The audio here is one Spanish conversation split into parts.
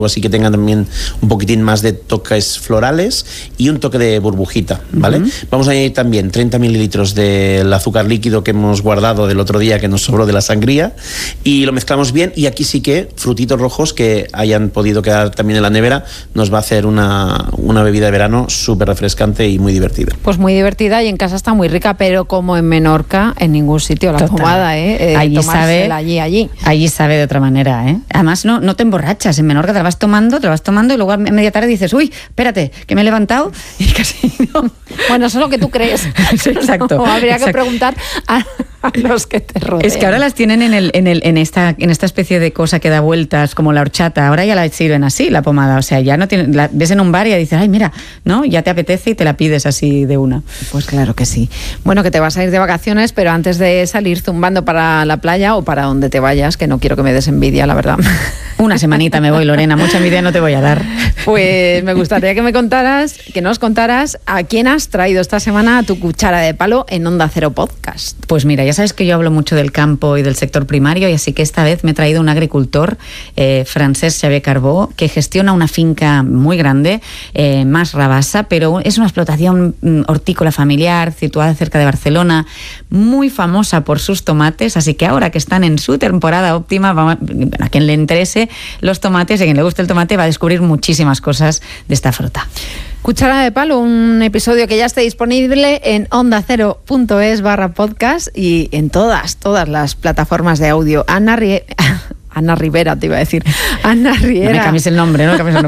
así que tengan también un poquitín más de toques florales y un toque de burbujita, ¿vale? Vamos a añadir también 30 mililitros del azúcar líquido que hemos guardado del otro día que nos sobró de la sangría y lo mezclamos bien, y aquí sí que frutitos rojos que hayan podido quedar también en la nevera nos va a hacer una bebida de verano súper refrescante y muy divertida. Pues muy divertida y en casa está muy rica, pero como en Menorca, en ningún sitio la pomada, allí sabe, allí sabe de otra manera, Además no te emborrachas, en Menorca te la vas tomando y luego a media tarde dices, uy, espérate, que me he levantado y casi no. Bueno, eso es lo que tú crees. Sí, exacto. No, habría que preguntar a los que te rodean. Es que ahora las tienen en esta especie de cosa que da vueltas, como la horchata. Ahora ya la sirven así, la pomada. O sea, ya no tienen, la ves en un bar y ya dices, ay, mira, ¿no? Ya te apetece y te la pides así de una. Pues claro que sí. Bueno, que te vas a ir de vacaciones, pero antes de salir zumbando para la playa o para donde te vayas, que no quiero que me des envidia, la verdad. Una semanita me voy, Lorena, mucha envidia no te voy a dar. Pues me gustaría que nos contaras a quién has traído esta semana a tu cuchara de palo en Onda Cero Podcast. Pues mira, ya sabes que yo hablo mucho del campo y del sector primario, y así que esta vez me he traído un agricultor, Francesc Xavier Carbó, que gestiona una finca muy grande, más Rabassa, pero es una explotación hortícola familiar, situada cerca de Barcelona, muy famosa por sus tomates, así que ahora que están en su temporada óptima, a quien le interese los tomates, a quien le guste el tomate, va a descubrir muchísimas cosas de esta fruta. Cuchara de palo, un episodio que ya está disponible en ondacero.es/podcast y en todas las plataformas de audio. Ana Rivera, te iba a decir. Ana Riera. No me cambies el nombre,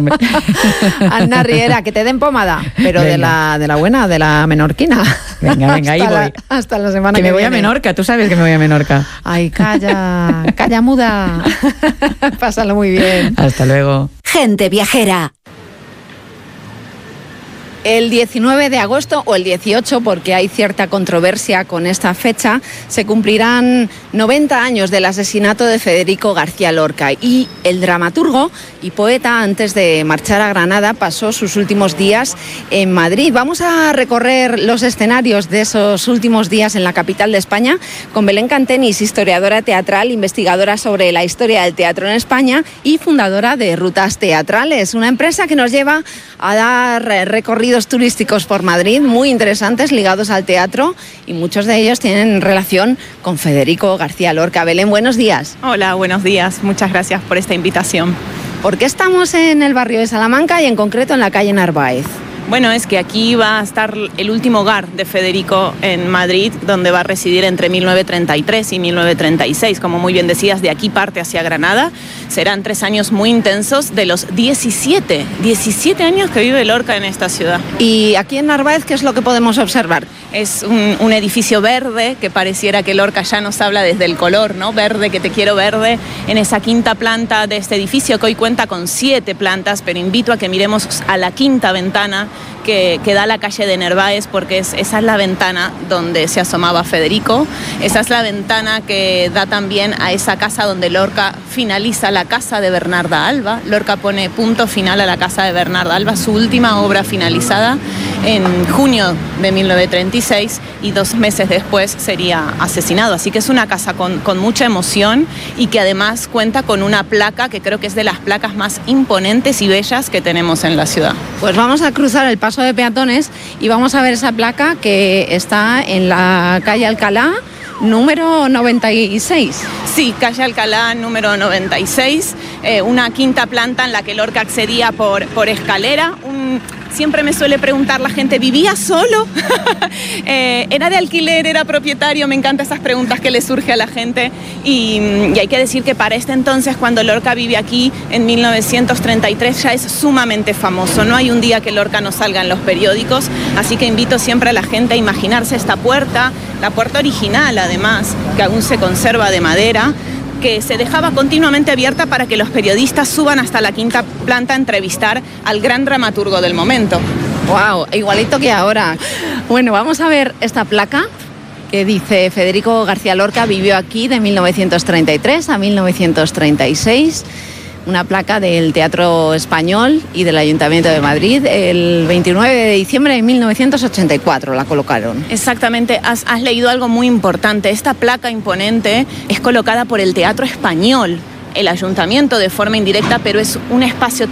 Ana Riera, que te den pomada, pero de la buena, de la menorquina. Venga, ahí voy. Hasta la semana que me voy viene. a Menorca, tú sabes que me voy a Menorca. Ay, calla muda. Pásalo muy bien. Hasta luego. Gente viajera. El 19 de agosto o el 18, porque hay cierta controversia con esta fecha, se cumplirán 90 años del asesinato de Federico García Lorca, y el dramaturgo y poeta, antes de marchar a Granada, pasó sus últimos días en Madrid. Vamos a recorrer los escenarios de esos últimos días en la capital de España con Belén Cantenis, historiadora teatral, investigadora sobre la historia del teatro en España y fundadora de Rutas Teatrales, una empresa que nos lleva a dar recorridos turísticos por Madrid muy interesantes ligados al teatro, y muchos de ellos tienen relación con Federico García Lorca. Belén, buenos días. Hola, buenos días. Muchas gracias por esta invitación. ¿Por qué estamos en el barrio de Salamanca y en concreto en la calle Narváez? Bueno, es que aquí va a estar el último hogar de Federico en Madrid, donde va a residir entre 1933 y 1936. Como muy bien decías, de aquí parte hacia Granada. Serán 3 años muy intensos de los 17 años que vive Lorca en esta ciudad. ¿Y aquí en Narváez qué es lo que podemos observar? Es un edificio verde que pareciera que Lorca ya nos habla desde el color, ¿no? Verde, que te quiero verde, en esa quinta planta de este edificio, que hoy cuenta con 7 plantas, pero invito a que miremos a la quinta ventana que da a la calle de Narváez, porque esa es la ventana donde se asomaba Federico. Esa es la ventana que da también a esa casa donde Lorca finaliza la casa de Bernarda Alba. Lorca pone punto final a la casa de Bernarda Alba, su última obra finalizada en junio de 1936, y 2 meses después sería asesinado. Así que es una casa con mucha emoción, y que además cuenta con una placa que creo que es de las placas más imponentes y bellas que tenemos en la ciudad. Pues vamos a cruzar el paso de peatones y vamos a ver esa placa que está en la calle Alcalá, número 96. Sí, calle Alcalá, número 96, una quinta planta en la que Lorca accedía por escalera. Siempre me suele preguntar la gente, ¿vivía solo? ¿Era de alquiler? ¿Era propietario? Me encantan esas preguntas que le surge a la gente. Y hay que decir que para este entonces, cuando Lorca vive aquí, en 1933, ya es sumamente famoso. No hay un día que Lorca no salga en los periódicos, así que invito siempre a la gente a imaginarse esta puerta, la puerta original además, que aún se conserva de madera, que se dejaba continuamente abierta para que los periodistas suban hasta la quinta planta a entrevistar al gran dramaturgo del momento. ¡Wow! Igualito que ahora. Bueno, vamos a ver esta placa que dice: Federico García Lorca vivió aquí de 1933 a 1936. Una placa del Teatro Español y del Ayuntamiento de Madrid. El 29 de diciembre de 1984 la colocaron. Exactamente, has leído algo muy importante. Esta placa imponente es colocada por el Teatro Español el ayuntamiento de forma indirecta, pero es un espacio